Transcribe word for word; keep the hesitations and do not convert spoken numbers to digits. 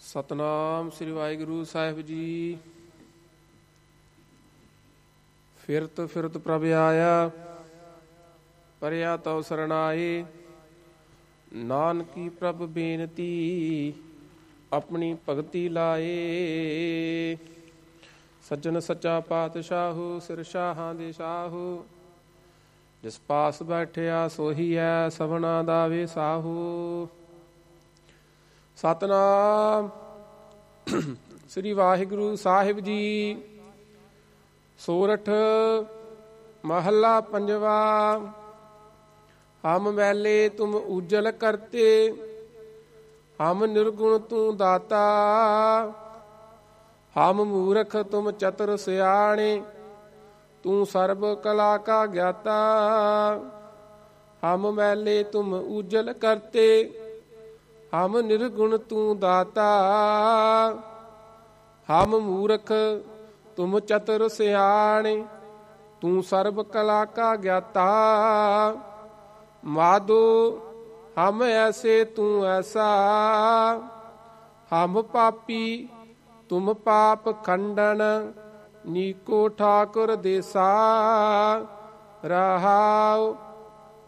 ਸਤਨਾਮ ਸ੍ਰੀ ਵਾਹਿਗੁਰੂ ਸਾਹਿਬ ਜੀ। ਫਿਰਤ ਫਿਰਤ ਪ੍ਰਭ ਆਇਆ, ਪਰਿਆ ਤਉ ਸਰਣਾਏ। ਨਾਨਕੀ ਪ੍ਰਭ ਬੇਨਤੀ, ਆਪਣੀ ਭਗਤੀ ਲਾਏ। ਸੱਜਣ ਸੱਚਾ ਪਾਤਸ਼ਾਹੂ, ਸਿਰ ਸ਼ਾਹਾਂ ਦੇ ਸ਼ਾਹੂ। ਜਿਸ ਪਾਸ ਬੈਠਿਆ ਸੋਹੀ ਹੈ, ਸਭਨਾ ਦਾ ਵੇ ਸਾਹੂ। ਸਤਨਾਮ ਸ੍ਰੀ ਵਾਹਿਗੁਰੂ ਸਾਹਿਬ ਜੀ। ਸੋਰਠ ਮਹੱਲਾ ਪੰਜਵਾ। ਹਮ ਮੈਲੇ ਤੁਮ ਉਜਲ ਕਰਤੇ, ਹਮ ਨਿਰਗੁਣ ਤੂੰ ਦਾਤਾ। ਹਮ ਮੂਰਖ ਤੁਮ ਚਤੁਰ ਸਿਆਣੇ, ਤੂੰ ਸਰਬ ਕਲਾ ਕਾ ਗਿਆਤਾ। ਹਮ ਮੈਲੇ ਤੁਮ ਉਜਲ ਕਰਤੇ, ਹਮ ਨਿਰਗੁਣ ਤੂੰ ਦਾਤਾ। ਹਮ ਮੂਰਖ ਤੁਮ ਚਤੁਰ ਸਿਆਣੇ, ਤੂੰ ਸਰਬ ਕਲਾ ਕਾ ਗਿਆਤਾ। ਮਾਧੋ ਹਮ ਐਸੇ ਤੂੰ ਐਸਾ, ਹਮ ਪਾਪੀ ਤੁਮ ਪਾਪ ਖੰਡਨ। ਨੀਕੋ ਠਾਕੁਰ ਦੇਸਾ ਰਹਾਉ।